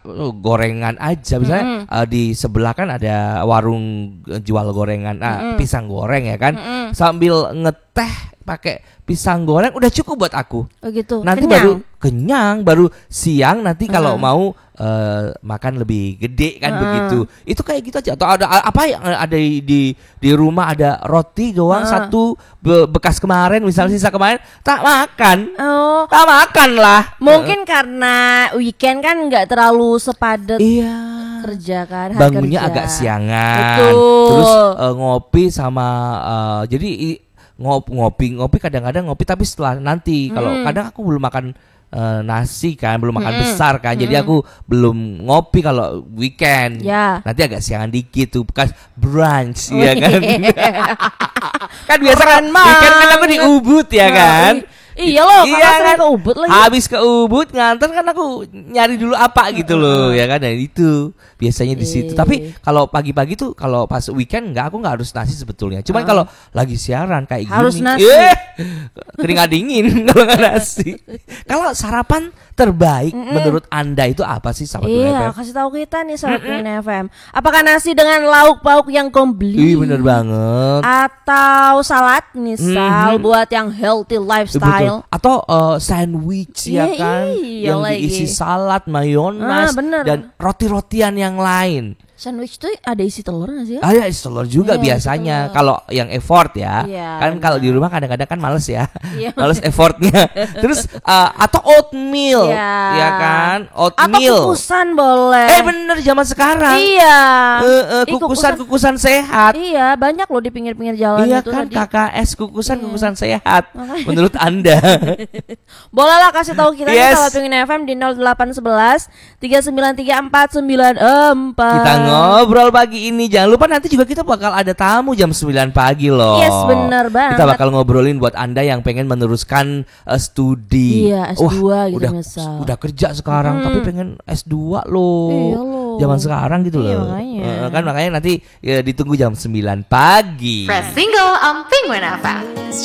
gorengan aja. Misalnya di sebelah kan ada warung jual gorengan, pisang goreng ya kan. Sambil ngeteh pakai pisang goreng udah cukup buat aku. Oh gitu. Nanti kenyang, baru siang nanti kalau mau makan lebih gede kan begitu. Itu kayak gitu aja. Atau ada apa yang ada di rumah, ada roti doang satu bekas kemarin, misalnya sisa kemarin, tak makan. Tak makan lah. Mungkin karena weekend kan nggak terlalu sepadat. Iya. Kerja kan. Bangunnya kerja. agak siangan. Betul. Terus ngopi sama jadi ngopi kadang-kadang ngopi, tapi setelah nanti kalau kadang aku belum makan nasi kan, belum makan besar kan, jadi aku belum ngopi kalau weekend. Nanti agak siangan dikit tuh, bekas brunch ya kan. Kan biasa kan weekend kan aku di Ubud ya kan. Iya loh, kan ke Ubud lagi. Habis ke Ubud nganter kan aku nyari dulu apa gitu loh ya kan, dan itu biasanya di situ. Tapi kalau pagi-pagi tuh, kalau pas weekend aku nggak harus nasi sebetulnya. Cuman kalau lagi siaran kayak harus gini, nasi. keringat dingin kalau nggak nasi. Kalau sarapan terbaik menurut Anda itu apa sih, sahabat Iya, FM? kasih tahu kita nih sahabat FM. Apakah nasi dengan lauk pauk yang komplit? Bener banget. Atau salad misal buat yang healthy lifestyle. Betul. Atau sandwich ya kan, yang diisi salad, mayones dan roti-rotian yang lain. Sandwich tuh ada isi telur nggak sih? Ada isi telur juga biasanya. Kalau yang effort ya, kan kalau di rumah kadang-kadang kan males ya, males effortnya. Terus atau oatmeal, ya kan, oatmeal. Atau kukusan boleh. Bener zaman sekarang. Iya. Kukusan sehat. Iya, banyak loh di pinggir-pinggir jalan iya itu. Iya kan, KKS kukusan sehat. Menurut Anda? Bolehlah kasih tahu kita di Sahabat Pengen FM di 0811 393494. Kita ngobrol pagi ini. Jangan lupa nanti juga kita bakal ada tamu jam 9 pagi loh. Yes, bener banget. Kita bakal ngobrolin buat Anda yang pengen meneruskan studi. Iya, S2 gitu misal. Udah kerja sekarang tapi pengen S2 loh. Iya loh. Zaman sekarang gitu loh. Makanya. Kan makanya nanti ditunggu jam 9 pagi. Press single on Penguin FM.